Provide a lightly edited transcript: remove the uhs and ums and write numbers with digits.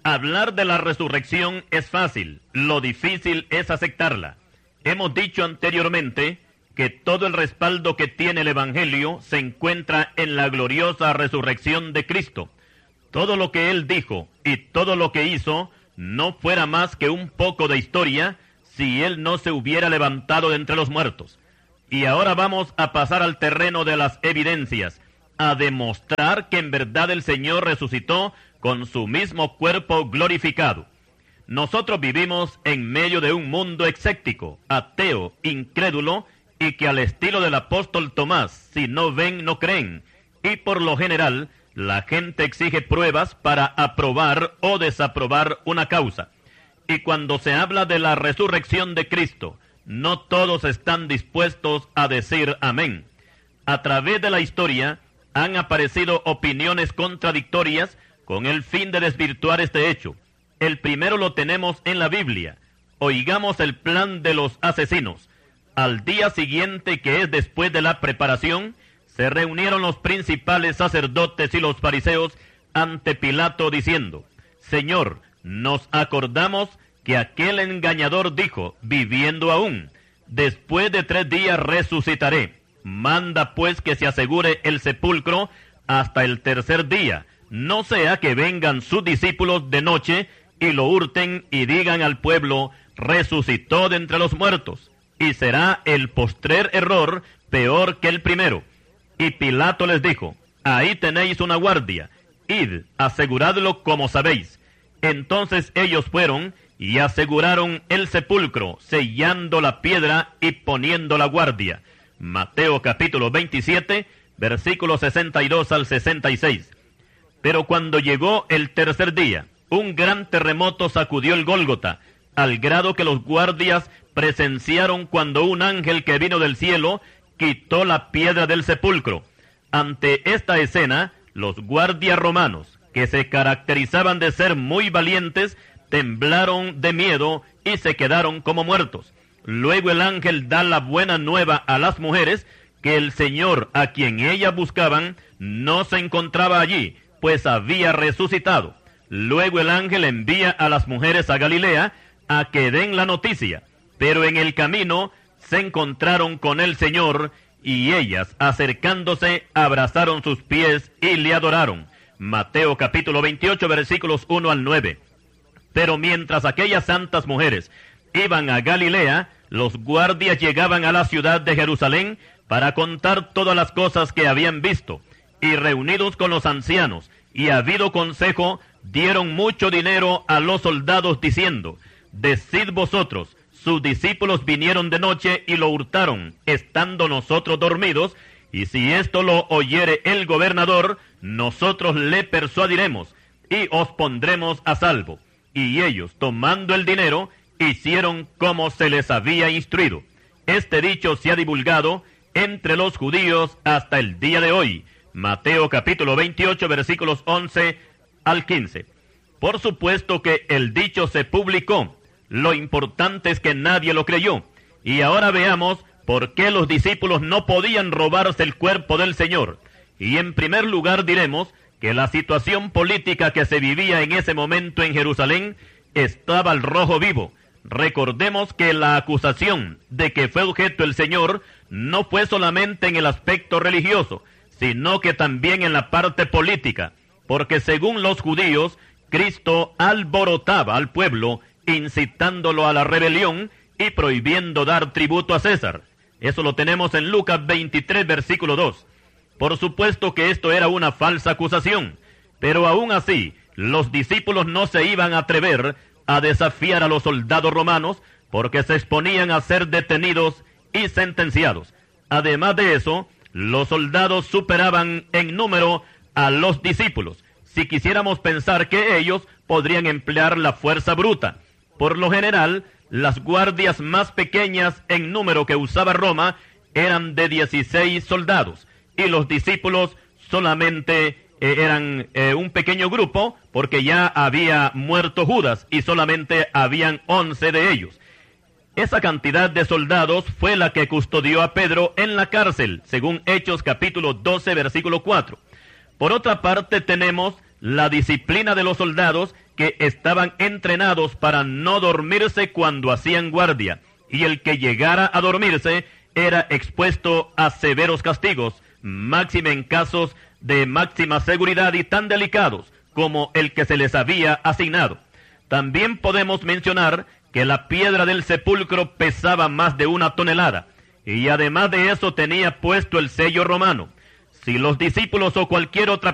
Hablar de la resurrección es fácil, lo difícil es aceptarla. Hemos dicho anteriormente que todo el respaldo que tiene el Evangelio se encuentra en la gloriosa resurrección de Cristo. Todo lo que Él dijo y todo lo que hizo no fuera más que un poco de historia si Él no se hubiera levantado de entre los muertos. Y ahora vamos a pasar al terreno de las evidencias, a demostrar que en verdad el Señor resucitó con su mismo cuerpo glorificado. Nosotros vivimos en medio de un mundo escéptico, ateo, incrédulo, y que al estilo del apóstol Tomás, si no ven, no creen. Y por lo general, la gente exige pruebas para aprobar o desaprobar una causa. Y cuando se habla de la resurrección de Cristo, no todos están dispuestos a decir amén. A través de la historia han aparecido opiniones contradictorias con el fin de desvirtuar este hecho. El primero lo tenemos en la Biblia. Oigamos el plan de los asesinos. Al día siguiente, que es después de la preparación, se reunieron los principales sacerdotes y los fariseos ante Pilato diciendo: Señor, nos acordamos que aquel engañador dijo, viviendo aún, después de 3 días resucitaré. Manda pues que se asegure el sepulcro hasta el 3er día, no sea que vengan sus discípulos de noche y lo hurten y digan al pueblo, resucitó de entre los muertos, y será el postrer error peor que el primero. Y Pilato les dijo, ahí tenéis una guardia, id, aseguradlo como sabéis. Entonces ellos fueron y aseguraron el sepulcro, sellando la piedra y poniendo la guardia. Mateo capítulo 27, versículos 62 al 66. Pero cuando llegó el 3er día, un gran terremoto sacudió el Gólgota, al grado que los guardias presenciaron cuando un ángel que vino del cielo quitó la piedra del sepulcro. Ante esta escena, los guardias romanos, que se caracterizaban de ser muy valientes, temblaron de miedo y se quedaron como muertos. Luego el ángel da la buena nueva a las mujeres, que el Señor a quien ellas buscaban no se encontraba allí, pues había resucitado. Luego el ángel envía a las mujeres a Galilea a que den la noticia, pero en el camino se encontraron con el Señor, y ellas, acercándose, abrazaron sus pies y le adoraron. Mateo capítulo 28, versículos 1 al 9. Pero mientras aquellas santas mujeres iban a Galilea, los guardias llegaban a la ciudad de Jerusalén para contar todas las cosas que habían visto, y reunidos con los ancianos, y habido consejo, dieron mucho dinero a los soldados, diciendo, decid vosotros, sus discípulos vinieron de noche y lo hurtaron, estando nosotros dormidos, y si esto lo oyere el gobernador, nosotros le persuadiremos, y os pondremos a salvo. Y ellos, tomando el dinero, hicieron como se les había instruido. Este dicho se ha divulgado entre los judíos hasta el día de hoy. Mateo capítulo 28, versículos 11 al 15. Por supuesto que el dicho se publicó. Lo importante es que nadie lo creyó. Y ahora veamos por qué los discípulos no podían robarse el cuerpo del Señor. Y en primer lugar diremos que la situación política que se vivía en ese momento en Jerusalén estaba al rojo vivo. Recordemos que la acusación de que fue objeto el Señor no fue solamente en el aspecto religioso, sino que también en la parte política, porque según los judíos, Cristo alborotaba al pueblo, incitándolo a la rebelión y prohibiendo dar tributo a César. Eso lo tenemos en Lucas 23, versículo 2. Por supuesto que esto era una falsa acusación, pero aún así, los discípulos no se iban a atrever a desafiar a los soldados romanos, porque se exponían a ser detenidos y sentenciados. Además de eso, los soldados superaban en número a los discípulos. Si quisiéramos pensar que ellos podrían emplear la fuerza bruta. Por lo general, las guardias más pequeñas en número que usaba Roma eran de 16 soldados, y los discípulos solamente eran un pequeño grupo, porque ya había muerto Judas, y solamente habían 11 de ellos. Esa cantidad de soldados fue la que custodió a Pedro en la cárcel, según Hechos capítulo 12, versículo 4. Por otra parte tenemos la disciplina de los soldados, que estaban entrenados para no dormirse cuando hacían guardia, y el que llegara a dormirse era expuesto a severos castigos, máxime en casos de máxima seguridad y tan delicados como el que se les había asignado. También podemos mencionar que la piedra del sepulcro pesaba más de 1 tonelada, y además de eso tenía puesto el sello romano. Si los discípulos o cualquier otra